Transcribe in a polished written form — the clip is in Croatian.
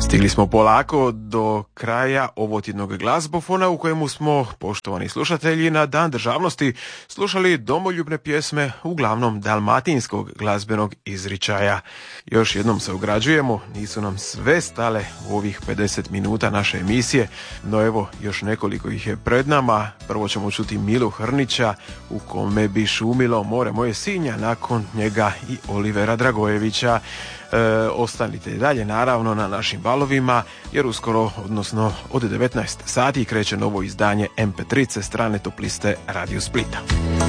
Stigli smo polako do kraja ovotjednog glazbofona u kojemu smo, poštovani slušatelji, na Dan državnosti slušali domoljubne pjesme uglavnom dalmatinskog glazbenog izričaja. Još jednom se ograđujemo, nisu nam sve stale u ovih 50 minuta naše emisije, no evo još nekoliko ih je pred nama. Prvo ćemo čuti Milu Hrnića, U kome bi šumilo more moje Sinja, nakon njega i Olivera Dragojevića. Ostanite dalje naravno na našim valovima, jer uskoro, odnosno od 19 sati kreće novo izdanje MP3 strane top liste Radio Splita.